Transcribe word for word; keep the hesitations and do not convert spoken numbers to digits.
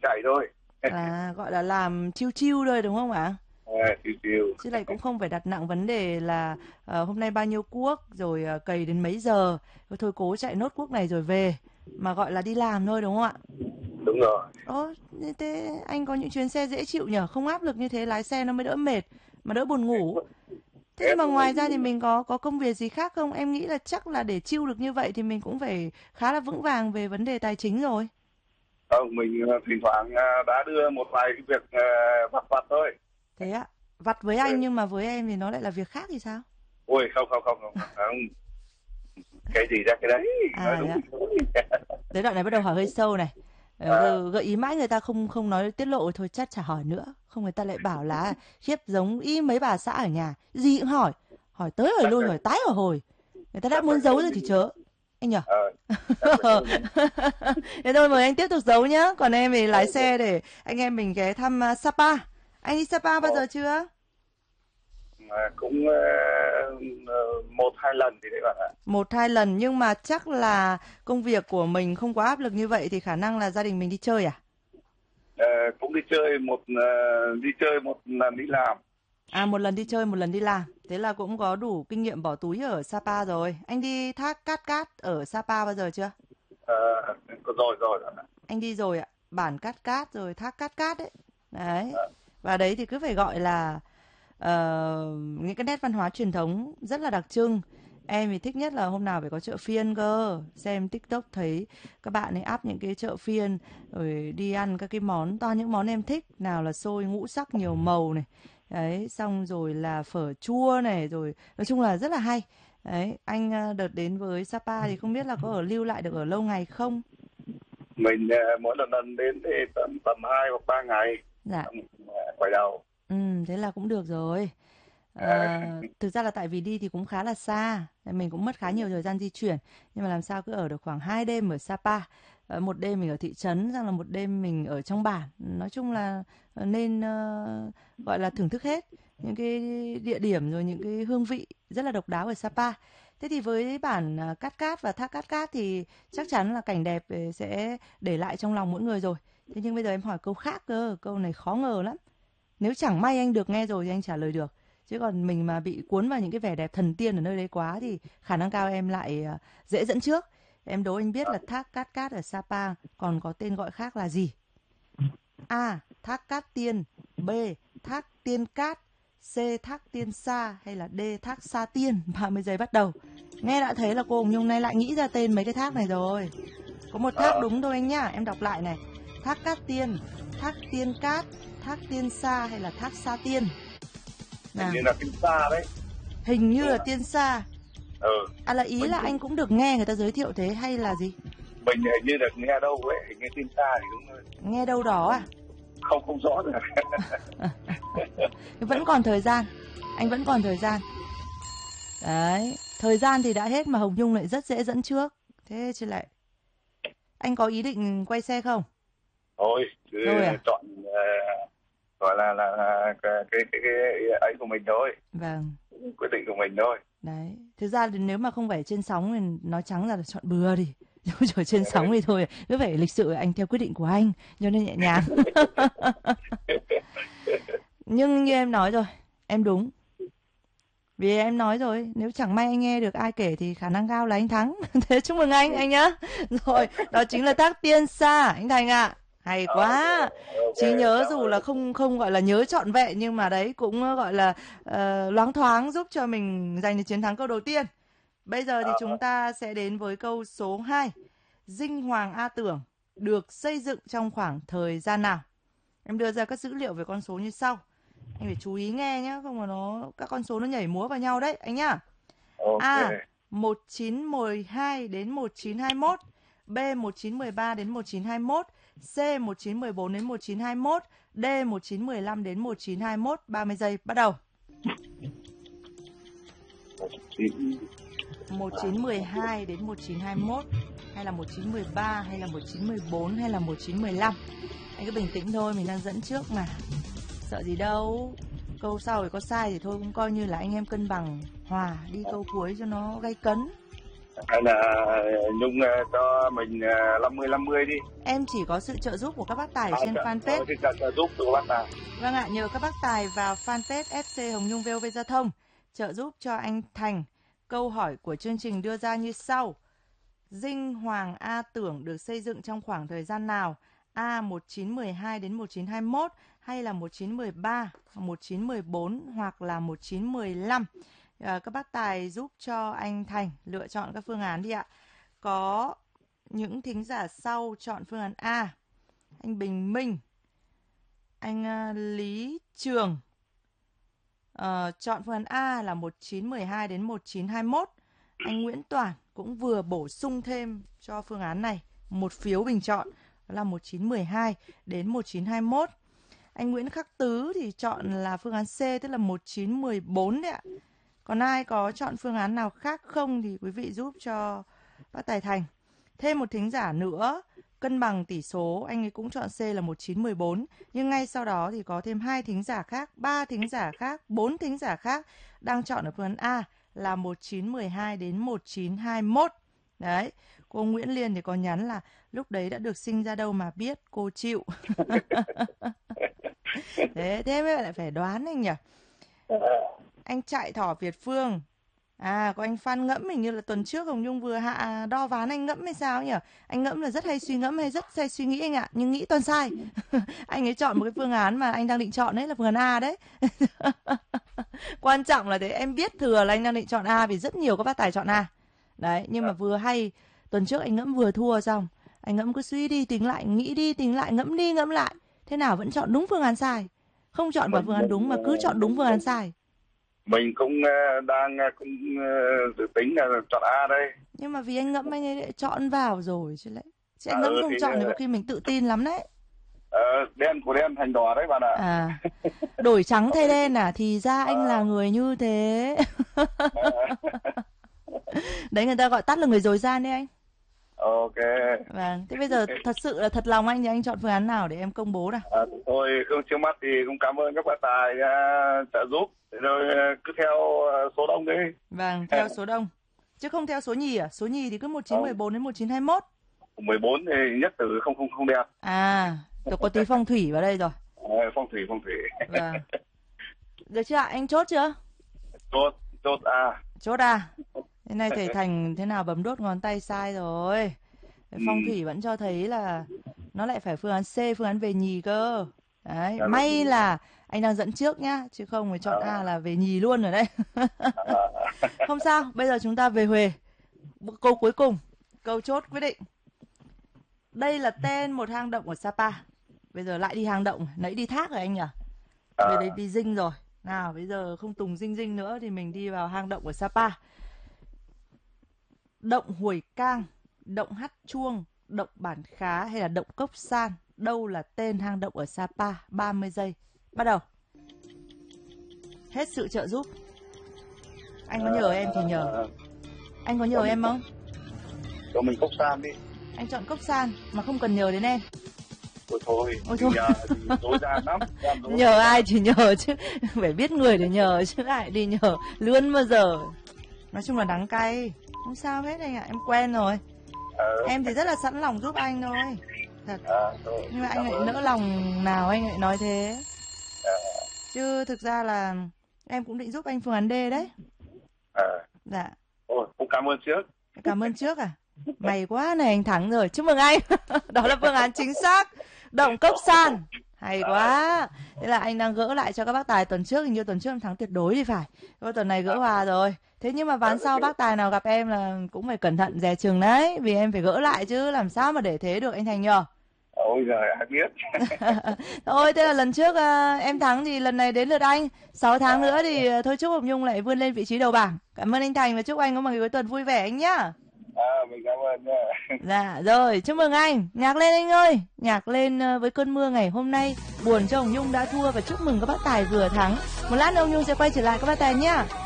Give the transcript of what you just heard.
chạy thôi. À, gọi là làm chiêu chiêu thôi đúng không ạ? À, chiều chiều. Chứ lại cũng không phải đặt nặng vấn đề là ờ, hôm nay bao nhiêu cuốc rồi ờ, cày đến mấy giờ, thôi cố chạy nốt cuốc này rồi về, mà gọi là đi làm thôi đúng không ạ? Đúng rồi. Ồ, thế thế anh có những chuyến xe dễ chịu nhở, không áp lực như thế lái xe nó mới đỡ mệt mà đỡ buồn ngủ. Thế nhưng Em mà ngoài mình ra thì mình có có công việc gì khác không? Em nghĩ là chắc là để chill được như vậy thì mình cũng phải khá là vững vàng về vấn đề tài chính rồi. không, mình ờ, thỉnh thoảng ờ, đã đưa một vài cái việc ờ, vặt vặt thôi. Thế ạ. Vặt với anh nhưng mà với em thì nó lại là việc khác thì sao? Ôi không không không không không, cái gì ra cái đấy, nói À đúng dạ. thì thôi. Tới đoạn này bắt đầu hỏi hơi sâu này. Ờ, À, gợi, gợi ý mãi người ta không không nói tiết lộ thôi chắc chả hỏi nữa. Không người ta lại bảo là khiếp giống y mấy bà xã ở nhà. Gì cũng hỏi. Hỏi tới hỏi chắc lui là hỏi tái hỏi hồi. Người ta đã chắc là muốn giấu không rồi thì mình. chớ. Anh nhở? Ờ, chắc là không mình. Thế thôi mời anh tiếp tục giấu nhá. Còn em thì lái xe để anh em mình ghé thăm uh, Sapa. Anh đi Sapa bao Ờ, giờ chưa? mà cũng ờ, ờ, một hai lần thì đấy bạn ạ. Một hai lần nhưng mà chắc là công việc của mình không quá áp lực như vậy thì khả năng là gia đình mình đi chơi à? Ờ, cũng đi chơi một ờ, đi chơi một lần đi làm. À một lần đi chơi, một lần đi làm. Thế là cũng có đủ kinh nghiệm bỏ túi ở Sapa rồi. Anh đi thác Cát Cát ở Sapa bao giờ chưa? Ờ, có rồi rồi bạn ạ. Anh đi rồi ạ. Bản Cát Cát rồi thác Cát Cát ấy. Đấy. Ờ, Và đấy thì cứ phải gọi là ờ, những cái nét văn hóa truyền thống rất là đặc trưng. Em thì thích nhất là hôm nào phải có chợ phiên cơ. Xem TikTok thấy các bạn ấy up những cái chợ phiên rồi đi ăn các cái món, toàn những món em thích. Nào là xôi ngũ sắc nhiều màu này. Đấy, xong rồi là phở chua này rồi nói chung là rất là hay. Đấy, anh ờ, đợt đến với Sapa thì không biết là có ở lưu lại được ở lâu ngày không? mình ờ, mỗi lần lần đến thì tầm tầm hai hoặc ba ngày Dạ. xong ờ, quay đầu. Ừ, thế là cũng được rồi. Ờ, Ờ, thực ra là tại vì đi thì cũng khá là xa, nên mình cũng mất khá nhiều thời gian di chuyển. Nhưng mà làm sao cứ ở được khoảng hai đêm ở Sapa, Ờ, một đêm mình ở thị trấn, xong là một đêm mình ở trong bản. Nói chung là ờ, nên ờ, gọi là thưởng thức hết những cái địa điểm rồi những cái hương vị rất là độc đáo ở Sapa. Thế thì với bản à, Cát Cát và thác Cát Cát thì chắc chắn là cảnh đẹp ờ, sẽ để lại trong lòng mỗi người rồi. Thế nhưng bây giờ em hỏi câu khác cơ, câu này khó ngờ lắm. Nếu chẳng may anh được nghe rồi thì anh trả lời được. Chứ còn mình mà bị cuốn vào những cái vẻ đẹp thần tiên ở nơi đấy quá thì khả năng cao em lại à, dễ dẫn trước. Em đố anh biết là thác Cát Cát ở Sapa còn có tên gọi khác là gì? A. Thác Cát Tiên. B. Thác Tiên Cát. C. Thác Tiên Sa. Hay là D. Thác Sa Tiên. ba mươi giây bắt đầu. Nghe đã thấy là cô Hồng Nhung nay lại nghĩ ra tên mấy cái thác này rồi. Có một thác ờ, đúng thôi anh nhá. Em đọc lại này. Thác Cát Tiên, Thác Tiên Cát, Thác Tiên Sa hay là Thác Sa Tiên? hình Nào, như là kinh xa đấy. hình như Đúng là không? Tiên Sa. Ừ, À là ý mình là anh cũng được nghe người ta giới thiệu thế hay là gì? mình hình như là nghe đâu ấy, hình như kinh xa thì đúng rồi. Nghe đâu đó à? Không không rõ rồi. Vẫn còn thời gian. Anh vẫn còn thời gian. Đấy, thời gian thì đã hết mà Hồng Nhung lại rất dễ dẫn trước. Thế chứ lại anh có ý định quay xe không? Thôi cứ Thôi à? chọn ờ, gọi là là, là cái, cái cái cái ấy của mình thôi, Vâng. quyết định của mình thôi. Đấy, thực ra thì nếu mà không phải trên sóng thì nói trắng ra là chọn bừa đi. Nếu ở trên sóng thì thôi, cứ phải lịch sự anh theo quyết định của anh, cho nên nhẹ nhàng. Nhưng như em nói rồi, em đúng. Vì em nói rồi, nếu chẳng may anh nghe được ai kể thì khả năng cao là anh thắng. Thế chúc mừng anh, anh nhá. Rồi, đó chính là Thác Tiên Sa, anh Thành ạ. Hay Ờ, ok quá. ok, Trí nhớ cảm dù là ơn. không không gọi là nhớ trọn vẹn nhưng mà đấy cũng ờ, gọi là ờ, loáng thoáng giúp cho mình giành được chiến thắng câu đầu tiên. Bây giờ thì Ờ, chúng ta sẽ đến với câu số hai. Dinh Hoàng A Tưởng được xây dựng trong khoảng thời gian nào? Em đưa ra các dữ liệu về con số như sau. Anh phải chú ý nghe nhé, không là nó các con số nó nhảy múa vào nhau đấy anh nhá. ok. A một nghìn chín trăm mười hai đến một nghìn chín trăm hai mươi mốt, B một nghìn chín trăm mười ba đến một nghìn chín trăm hai mươi mốt, C một nghìn chín trăm mười bốn đến một nghìn chín trăm hai mươi mốt, D một nghìn chín trăm mười lăm đến một nghìn chín trăm hai mươi mốt. ba mươi giây bắt đầu. Chín. một nghìn chín trăm mười hai đến một nghìn chín trăm hai mươi mốt hay là một nghìn chín trăm mười ba hay là một nghìn chín trăm mười bốn hay là một nghìn chín trăm mười lăm. Anh cứ bình tĩnh thôi, mình đang dẫn trước mà. Sợ gì đâu. Câu sau thì có sai thì thôi cũng coi như là anh em cân bằng hòa đi câu cuối cho nó gay cấn. Hay là Nhung cho mình năm mươi năm mươi đi. Em chỉ có sự trợ giúp của các bác tài À, trên trợ, fanpage. trợ, trợ giúp của bác tài. Vâng ạ, nhờ các bác tài vào fanpage ép xê Hồng Nhung vê o vê Giao thông trợ giúp cho anh Thành. Câu hỏi của chương trình đưa ra như sau. Dinh Hoàng A Tưởng được xây dựng trong khoảng thời gian nào? A. một nghìn chín trăm mười hai đến một nghìn chín trăm hai mươi mốt, hay là một nghìn chín trăm mười ba, một nghìn chín trăm mười bốn, hoặc là một nghìn chín trăm mười lăm? À, các bác tài giúp cho anh Thành lựa chọn các phương án đi ạ. Có những thính giả sau chọn phương án A. Anh Bình Minh, anh uh, Lý Trường uh, chọn phương án A là một nghìn chín trăm mười hai đến một nghìn chín trăm hai mươi mốt. Anh Nguyễn Toàn cũng vừa bổ sung thêm cho phương án này một phiếu bình chọn, đó là một nghìn chín trăm mười hai đến một nghìn chín trăm hai mươi mốt. Anh Nguyễn Khắc Tứ thì chọn là phương án C, tức là một nghìn chín trăm mười bốn đấy ạ. Còn ai có chọn phương án nào khác không thì quý vị giúp cho bác Tài Thành. Thêm một thính giả nữa cân bằng tỷ số, anh ấy cũng chọn C là một nghìn chín trăm mười bốn. Nhưng ngay sau đó thì có thêm hai thính giả khác, ba thính giả khác, bốn thính giả khác đang chọn ở phương án A là một nghìn chín trăm mười hai đến một nghìn chín trăm hai mươi mốt. Đấy, cô Nguyễn Liên thì có nhắn là lúc đấy đã được sinh ra đâu mà biết, cô chịu. Thế, thế mới lại phải đoán anh nhỉ. Anh Chạy Thỏ Việt Phương. À, có anh Phan Ngẫm, hình như là tuần trước Hồng Nhung vừa hạ đo ván anh Ngẫm hay sao nhỉ? Anh Ngẫm là rất hay suy ngẫm hay rất hay suy nghĩ anh ạ, nhưng nghĩ toàn sai. Anh ấy chọn một cái phương án mà anh đang định chọn đấy là phương án A đấy. Quan trọng là thế, em biết thừa là anh đang định chọn A vì rất nhiều các bác tài chọn A. Đấy, nhưng mà vừa hay tuần trước anh Ngẫm vừa thua xong, anh Ngẫm cứ suy đi tính lại, nghĩ đi tính lại, ngẫm đi ngẫm lại, thế nào vẫn chọn đúng phương án sai. Không chọn vào phương án đúng mà cứ chọn đúng phương án sai. Mình cũng đang cũng dự tính là chọn A đây. Nhưng mà vì anh Ngẫm anh ấy lại chọn vào rồi chứ lại. Chứ anh Ngẫm à, ừ, không chọn thì có khi mình tự tin lắm đấy. Ờ, đen của đen thành đỏ đấy bạn ạ. À, đổi trắng thay đen à? Thì ra anh à. là người như thế. Đấy người ta gọi tắt là người dối gian đấy anh. Ok. Vâng, thế bây giờ thật sự là thật lòng anh thì anh chọn phương án nào để em công bố nào? À, thôi không trước mắt thì cũng cảm ơn các bạn tài uh, trợ giúp. Rồi uh, cứ theo uh, số đông đi. Vâng, theo số đông. Chứ không theo số nhì à? Số nhì thì cứ một nghìn chín trăm mười bốn đến một nghìn chín trăm hai mươi mốt. mười bốn thì nhất từ không không không đẹp. À, tôi có tí phong thủy vào đây rồi. À, phong thủy phong thủy. Vâng. Được chưa ạ? Anh chốt chưa? Chốt, chốt à. Chốt à. Thế này thầy Thành thế nào bấm đốt ngón tay sai rồi. Phong thủy vẫn cho thấy là nó lại phải phương án C, phương án về nhì cơ. Đấy, may là anh đang dẫn trước nhá, chứ không phải chọn A là về nhì luôn rồi đấy. Không sao, bây giờ chúng ta về Huế. Câu cuối cùng, câu chốt quyết định. Đây là tên một hang động ở Sapa. Bây giờ lại đi hang động, nãy đi thác rồi anh nhỉ? Về đây đi dinh rồi. Nào, bây giờ không tùng dinh dinh nữa thì mình đi vào hang động ở Sapa. Động Huồi Cang, động Hát Chuông, động Bản Khá hay là động Cốc San? Đâu là tên hang động ở Sapa? ba mươi giây. Bắt đầu. Hết sự trợ giúp. Anh có nhờ em thì nhờ. Anh có nhờ em không? Cho mình Cốc San đi. Anh chọn Cốc San mà không cần nhờ đến em. Ôi thôi, Ôi thôi. Nhờ, dối gian lắm. Nhờ ai thì nhờ chứ. Phải biết người để nhờ chứ ai đi nhờ. Lươn bao giờ. Nói chung là đắng cay. Không sao hết anh ạ, em quen rồi. Ờ. Em thì rất là sẵn lòng giúp anh thôi. Thật. À, thôi, nhưng mà anh lại ơn. Nỡ lòng nào anh lại nói thế. À. Chứ thực ra là em cũng định giúp anh phương án D đấy. À. Dạ. Ôi, cũng cảm ơn trước. Cảm ơn trước à? May quá này, anh thắng rồi, chúc mừng anh. Đó là phương án chính xác. Động Cốc San. Hay quá. Thế là anh đang gỡ lại cho các bác tài tuần trước, hình như tuần trước em thắng tuyệt đối thì phải. Và tuần này gỡ hòa rồi. Thế nhưng mà ván sau bác tài nào gặp em là cũng phải cẩn thận dè chừng đấy, vì em phải gỡ lại chứ làm sao mà để thế được anh Thành nhờ. Ôi giời, ai biết. Thôi thế là lần trước uh, em thắng thì lần này đến lượt anh. sáu tháng nữa thì uh, thôi chúc Hồng Nhung lại vươn lên vị trí đầu bảng. Cảm ơn anh Thành và chúc anh có một ngày cuối tuần vui vẻ anh nhá. À, mình cảm ơn nha. Dạ rồi, chúc mừng anh. Nhạc lên anh ơi. Nhạc lên uh, với cơn mưa ngày hôm nay. Buồn cho Hồng Nhung đã thua và chúc mừng các bác tài vừa thắng. Một lát nữa Hồng Nhung sẽ quay trở lại các bác tài nhá.